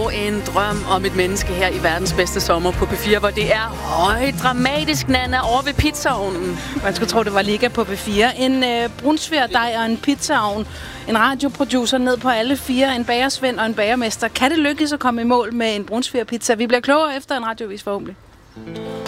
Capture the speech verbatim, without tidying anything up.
og en drøm om et menneske her i verdens bedste sommer på P fire, hvor det er højdramatisk, Nana, over ved pizzaovnen. Man skulle tro, det var Liga på P fire. En øh, brunsvigerdej og en pizzaovn. En radioproducer ned på alle fire. En bagersvend og en bagermester. Kan det lykkes at komme i mål med en brunsvigerpizza? Vi bliver klogere efter en radiovis forhåbentlig.